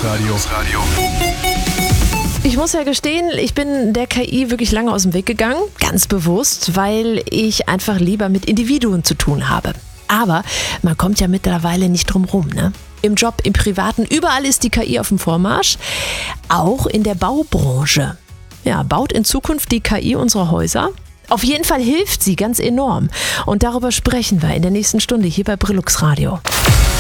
Ich muss ja gestehen, ich bin der KI wirklich lange aus dem Weg gegangen, ganz bewusst, weil ich einfach lieber mit Individuen zu tun habe. Aber man kommt ja mittlerweile nicht drum rum, ne? Im Job, im Privaten, überall ist die KI auf dem Vormarsch, auch in der Baubranche. Ja, baut in Zukunft die KI unsere Häuser? Auf jeden Fall hilft sie ganz enorm. Und darüber sprechen wir in der nächsten Stunde hier bei Brillux Radio.